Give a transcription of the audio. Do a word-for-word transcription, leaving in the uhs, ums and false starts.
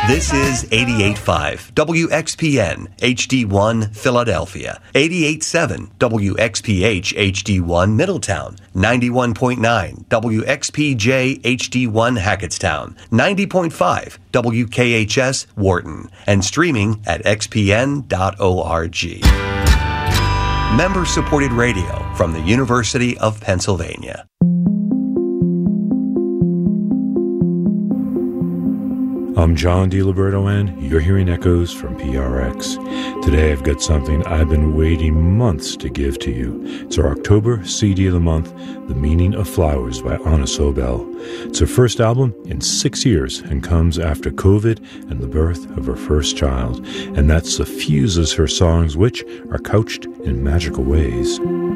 This is eighty-eight point five W X P N H D one Philadelphia, eighty-eight point seven W X P H H D one Middletown, ninety-one point nine W X P J H D one Hackettstown, ninety point five W K H S Wharton, and streaming at x p n dot org. Member-supported radio from the University of Pennsylvania. I'm John DiLiberto, and you're hearing Echoes from P R X. Today I've got something I've been waiting months to give to you. It's our October C D of the month, The Meaning of Flowers by Anna Sobel. It's her first album in six years and comes after COVID and the birth of her first child. And that suffuses her songs, which are couched in magical ways.